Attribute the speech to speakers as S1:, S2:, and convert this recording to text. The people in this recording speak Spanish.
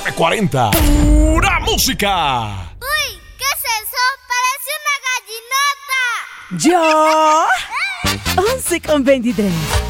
S1: 940. ¡Pura música!
S2: Uy, ¿qué es eso? Parece una gallinota.
S3: ¿Yo? 11:23.